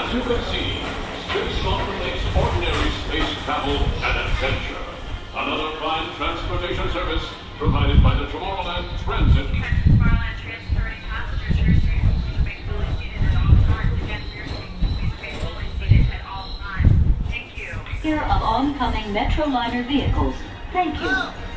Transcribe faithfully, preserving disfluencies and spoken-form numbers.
As you can see, Space Mountain makes ordinary space travel an adventure. Another prime transportation service provided by the Tomorrowland Transit. Tomorrowland transferring passengers to your seats. Please remain fully seated at all times. Again, for your safety, please remain fully seated at all times. Thank you. Here of oncoming Metroliner vehicles. Thank you.